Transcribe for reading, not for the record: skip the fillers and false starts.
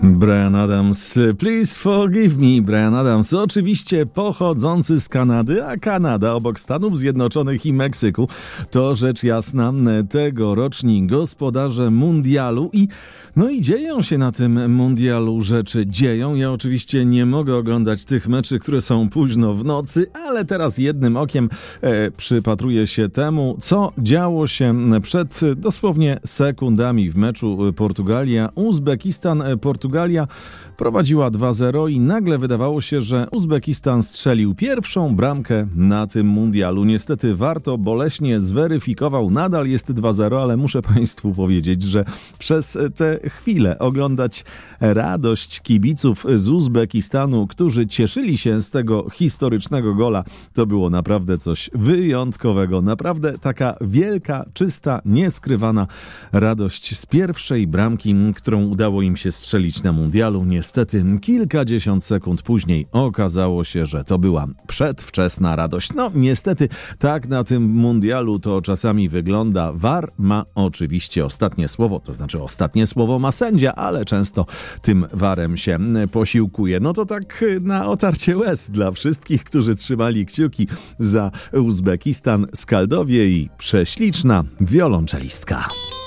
Bryan Adams, Please Forgive Me. Bryan Adams, oczywiście pochodzący z Kanady, a Kanada obok Stanów Zjednoczonych i Meksyku to rzecz jasna tegoroczni gospodarze mundialu i dzieją się na tym mundialu rzeczy, dzieją. Ja oczywiście nie mogę oglądać tych meczy, które są późno w nocy, ale teraz jednym okiem przypatruję się temu, co działo się przed dosłownie sekundami w meczu Portugalia-Uzbekistan. Portugalia prowadziła 2-0 i nagle wydawało się, że Uzbekistan strzelił pierwszą bramkę na tym mundialu. Niestety warto boleśnie zweryfikował, nadal jest 2-0, ale muszę Państwu powiedzieć, że przez tę chwilę oglądać radość kibiców z Uzbekistanu, którzy cieszyli się z tego historycznego gola, to było naprawdę coś wyjątkowego. Naprawdę taka wielka, czysta, nieskrywana radość z pierwszej bramki, którą udało im się strzelić na mundialu. Niestety kilkadziesiąt sekund później okazało się, że to była przedwczesna radość. Niestety tak na tym mundialu to czasami wygląda. VAR ma oczywiście ostatnie słowo, to znaczy ostatnie słowo ma sędzia, ale często tym VAR-em się posiłkuje. To tak na otarcie łez dla wszystkich, którzy trzymali kciuki za Uzbekistan. Skaldowie i prześliczna wiolonczelistka.